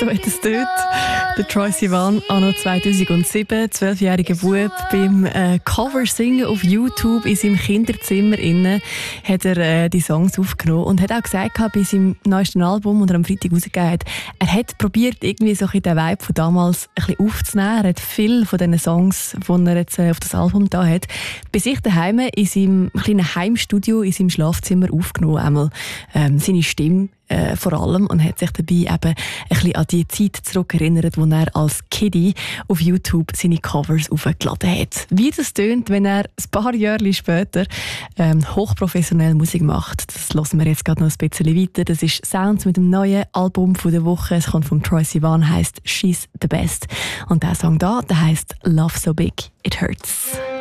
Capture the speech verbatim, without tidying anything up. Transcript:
So hat es dort. Der Troye Sivan, anno zweitausendsieben, zwölfjähriger Bub, beim äh, Cover-Singen auf YouTube in seinem Kinderzimmer innen, hat er äh, die Songs aufgenommen und hat auch gesagt, bei seinem neuesten Album, das er am Freitag rausgegeben hat, er hat probiert, irgendwie so ein bisschen den Vibe von damals ein bisschen aufzunehmen. Er hat viele von diesen Songs, die er jetzt äh, auf das Album da hat, bei sich daheim in seinem kleinen Heimstudio, in seinem Schlafzimmer aufgenommen. Einmal ähm, seine Stimme Äh, vor allem, und hat sich dabei eben ein bisschen an die Zeit zurückerinnert, wo er als Kiddie auf YouTube seine Covers aufgeladen hat. Wie das tönt, wenn er ein paar Jahre später ähm, hochprofessionell Musik macht, das hören wir jetzt gerade noch ein bisschen weiter. Das ist Sounds mit dem neuen Album von der Woche. Es kommt von Troye Sivan, heisst She's the Best. Und der Song da, der heisst Love So Big It Hurts.